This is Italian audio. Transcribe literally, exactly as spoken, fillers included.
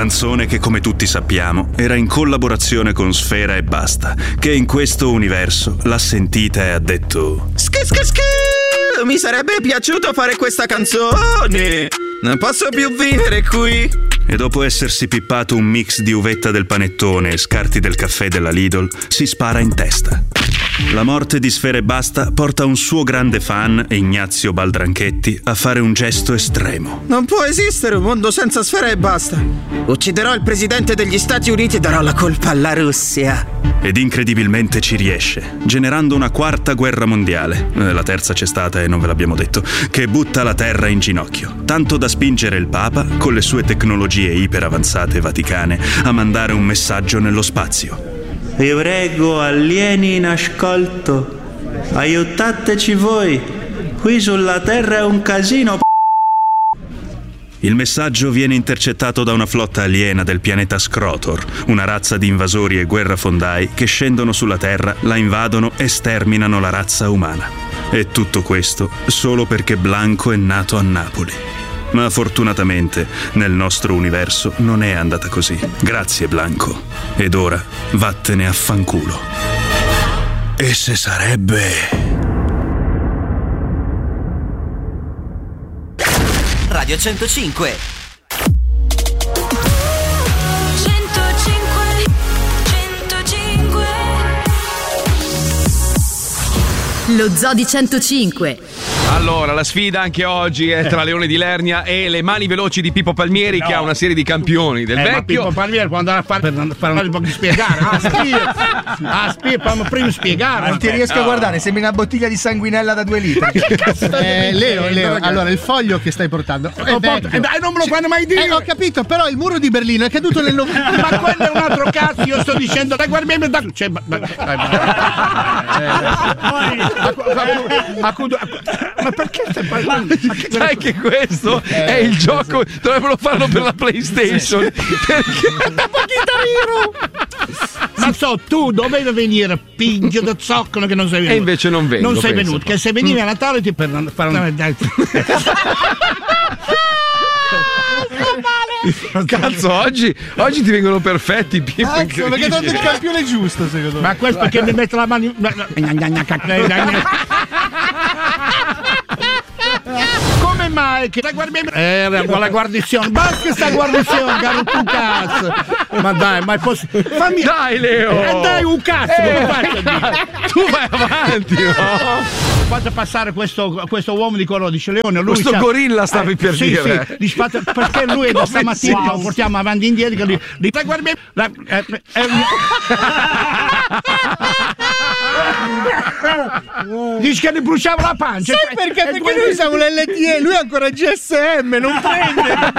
canzone che, come tutti sappiamo, era in collaborazione con Sfera Ebbasta, che in questo universo l'ha sentita e ha detto: Schi schi schi! Mi sarebbe piaciuto fare questa canzone! Non posso più vivere qui! E dopo essersi pippato un mix di uvetta del panettone e scarti del caffè della Lidl, si spara in testa. La morte di Sfera Ebbasta porta un suo grande fan, Ignazio Baldranchetti, a fare un gesto estremo. Non può esistere un mondo senza Sfera Ebbasta. Ucciderò il presidente degli Stati Uniti e darò la colpa alla Russia. Ed incredibilmente ci riesce, generando una quarta guerra mondiale, la terza c'è stata e non ve l'abbiamo detto, che butta la terra in ginocchio, tanto da spingere il Papa, con le sue tecnologie iperavanzate vaticane, a mandare un messaggio nello spazio. Vi prego, alieni in ascolto, aiutateci voi, qui sulla terra è un casino. Il messaggio viene intercettato da una flotta aliena del pianeta Scrotor, una razza di invasori e guerrafondai che scendono sulla Terra, la invadono e sterminano la razza umana. E tutto questo solo perché Blanco è nato a Napoli. Ma fortunatamente nel nostro universo non è andata così. Grazie Blanco. Ed ora vattene a fanculo. E se sarebbe... Radio centocinque. centocinque, centocinque. Lo Zoo di centocinque. Allora, la sfida anche oggi è tra Leone di Lernia e le mani veloci di Pippo Palmieri, no. Che ha una serie di campioni del eh, vecchio. Ma Pippo Palmieri può andare a fare per fare un po' di spiegare. Ah, spia, ah, spia, prima spiegare. Non ti riesco no. a guardare, sembri una bottiglia di sanguinella da due litri. Che cazzo eh, Leo, Leo, allora il foglio che stai portando è oh, porto, eh, non me lo fanno mai dire. Eh, ho capito, però il muro di Berlino è caduto nel novembre. Ma quello è un altro cazzo, io sto dicendo, dai, guarda me da cioè, ma, ma, ma perché stai parlando? Sai che questo eh, è il gioco, dovrebbero farlo per la PlayStation. Perché ma so, tu dovevi venire, piglio da zoccolo che non sei venuto. E invece non vengo. Non sei penso. venuto, che se venivi a Natale ti per fare una. Cazzo, oggi, oggi ti vengono perfetti, Pippo. Cazzo, perché tanto il campione è giusto, secondo me. Ma questo perché mi mette la mano. Come mai che eh, la guarnizione, basta sta guarnizione, caro tu cazzo. Ma dai, ma è possibile. Fammi... Dai Leo! Eh, dai un cazzo, eh, faccio tu vai avanti, no? Fate passare questo, questo uomo di colore, dice Leone. Lui questo gorilla stavi eh, per sì, dire. Sì, dice, fate, perché lui da stamattina wow. Lo portiamo avanti e indietro. Che lui, li, guarda, la, eh, eh, dice che gli bruciava la pancia. Sai perché? Perché noi siamo l'L T E, lui è ancora G S M, non prende.